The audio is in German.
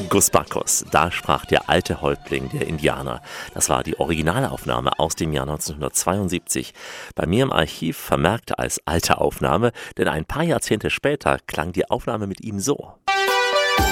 Gus Bacchus, da sprach der alte Häuptling der Indianer. Das war die Originalaufnahme aus dem Jahr 1972. Bei mir im Archiv vermerkt als alte Aufnahme, denn ein paar Jahrzehnte später klang die Aufnahme mit ihm so.